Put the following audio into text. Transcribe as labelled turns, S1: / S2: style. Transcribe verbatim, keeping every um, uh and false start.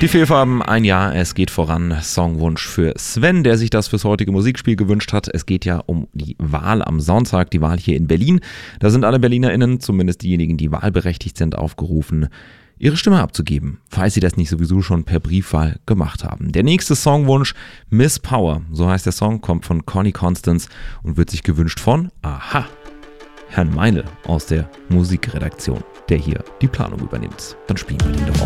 S1: Die Fehlfarben, ein Jahr, es geht voran. Songwunsch für Sven, der sich das fürs heutige Musikspiel gewünscht hat. Es geht ja um die Wahl am Sonntag, die Wahl hier in Berlin. Da sind alle BerlinerInnen, zumindest diejenigen, die wahlberechtigt sind, aufgerufen, ihre Stimme abzugeben, falls sie das nicht sowieso schon per Briefwahl gemacht haben. Der nächste Songwunsch, Miss Power, so heißt der Song, kommt von Connie Constance und wird sich gewünscht von, aha, Herrn Meile aus der Musikredaktion, der hier die Planung übernimmt. Dann spielen wir den doch auch.